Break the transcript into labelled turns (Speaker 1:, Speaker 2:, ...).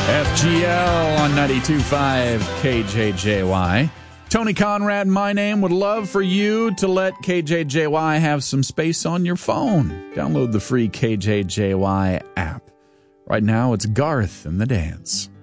Speaker 1: FGL on 92.5 KJJY. Tony Conrad, my name. Would love for you to let KJJY have some space on your phone. Download the free KJJY app. Right now, it's Garth and the Dance.